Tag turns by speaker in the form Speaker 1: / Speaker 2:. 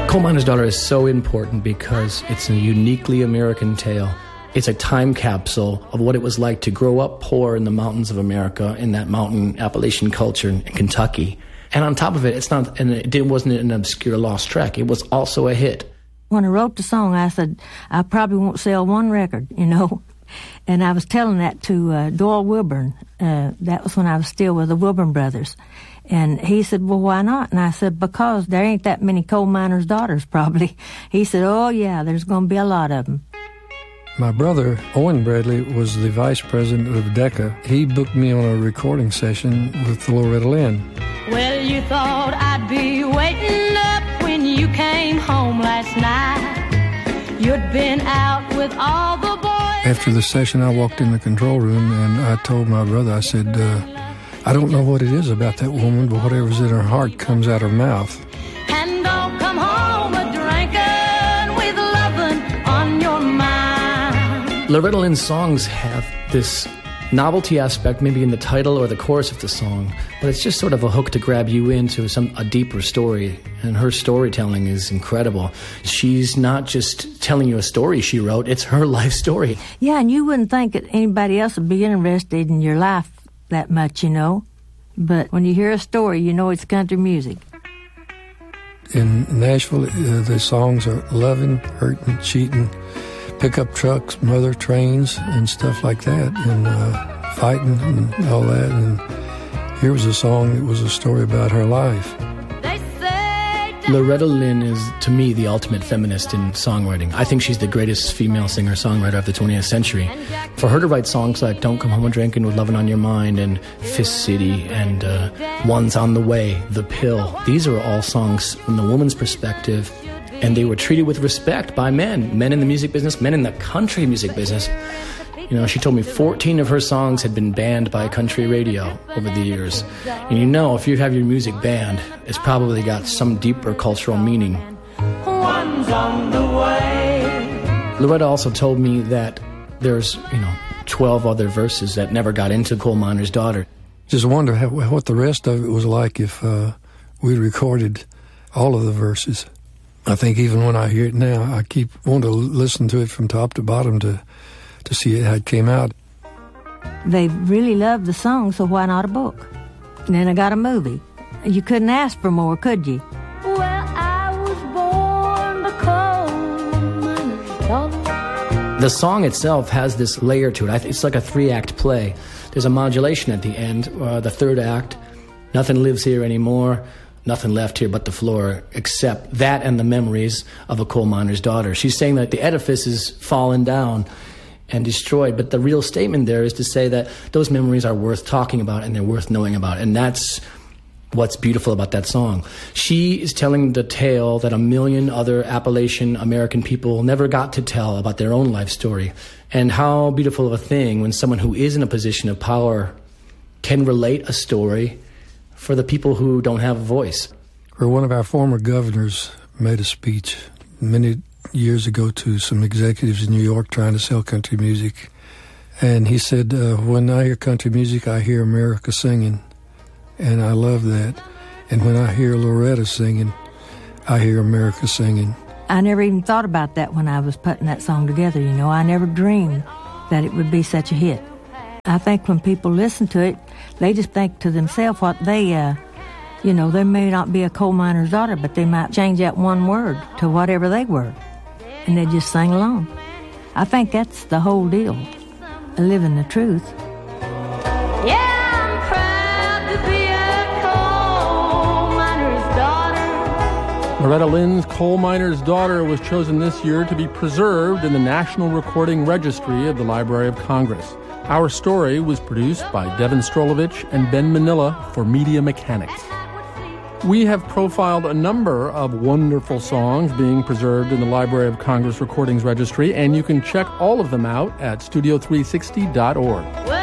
Speaker 1: Coal Miner's Daughter is so important because it's a uniquely American tale. It's a time capsule of what it was like to grow up poor in the mountains of America, in that mountain Appalachian culture in Kentucky. And on top of it, it wasn't an obscure lost track. It was also a hit.
Speaker 2: When I wrote the song, I said, I probably won't sell one record, you know. And I was telling that to Doyle Wilburn. That was when I was still with the Wilburn brothers. And he said, well, why not? And I said, because there ain't that many coal miners' daughters, probably. He said, oh, yeah, there's going to be a lot of them.
Speaker 3: My brother, Owen Bradley, was the vice president of Decca. He booked me on a recording session with Loretta Lynn.
Speaker 4: Well, you thought I'd be waiting up when you came home last night. You'd been out with all the boys.
Speaker 3: After the session, I walked in the control room and I told my brother, I said, I don't know what it is about that woman, but whatever's in her heart comes out her mouth.
Speaker 4: And don't come home a-drinking with lovin' on your mind.
Speaker 1: Loretta Lynn's songs have this novelty aspect, maybe in the title or the chorus of the song, but it's just sort of a hook to grab you into a deeper story, and her storytelling is incredible. She's not just telling you a story she wrote, it's her life story.
Speaker 2: Yeah, and you wouldn't think that anybody else would be interested in your life that much, you know, but when you hear a story, you know it's country music.
Speaker 3: In Nashville, the songs are loving, hurting, cheating, pickup trucks, mother trains, and stuff like that, and fighting and all that. And here was a song that was a story about her life.
Speaker 1: Loretta Lynn is, to me, the ultimate feminist in songwriting. I think she's the greatest female singer-songwriter of the 20th century. For her to write songs like Don't Come Home a-Drinkin' with Lovin' on Your Mind and Fist City and One's on the Way, The Pill, these are all songs from the woman's perspective, and they were treated with respect by men in the music business, men in the country music business. You know, she told me 14 of her songs had been banned by country radio over the years. And you know, if you have your music banned, it's probably got some deeper cultural meaning.
Speaker 4: One's on the way.
Speaker 1: Loretta also told me that there's, 12 other verses that never got into Coal Miner's Daughter.
Speaker 3: Just wonder what the rest of it was like if we'd recorded all of the verses. I think even when I hear it now, I keep wanting to listen to it from top to bottom to see how it came out.
Speaker 2: They really loved the song, so why not a book? And then I got a movie. You couldn't ask for more, could you?
Speaker 4: Well, I was born the coal miner's daughter.
Speaker 1: The song itself has this layer to it. It's like a 3-act play. There's a modulation at the end, the third act. Nothing lives here anymore. Nothing left here but the floor, except that and the memories of a coal miner's daughter. She's saying that the edifice is fallen down and destroyed, but the real statement there is to say that those memories are worth talking about and they're worth knowing about, and that's what's beautiful about that song. She is telling the tale that a million other Appalachian American people never got to tell about their own life story, and how beautiful of a thing when someone who is in a position of power can relate a story for the people who don't have a voice.
Speaker 3: Or one of our former governors made a speech many years ago to some executives in New York trying to sell country music. And he said, when I hear country music, I hear America singing. And I love that. And when I hear Loretta singing, I hear America singing.
Speaker 2: I never even thought about that when I was putting that song together, I never dreamed that it would be such a hit. I think when people listen to it, they just think to themselves what they, they may not be a coal miner's daughter, but they might change that one word to whatever they were. And they just sing along. I think that's the whole deal, living the truth.
Speaker 4: Yeah, I'm proud to be a coal miner's daughter.
Speaker 5: Loretta Lynn's Coal Miner's Daughter was chosen this year to be preserved in the National Recording Registry of the Library of Congress. Our story was produced by Devin Strolovich and Ben Manila for Media Mechanics. We have profiled a number of wonderful songs being preserved in the Library of Congress Recordings Registry, and you can check all of them out at studio360.org.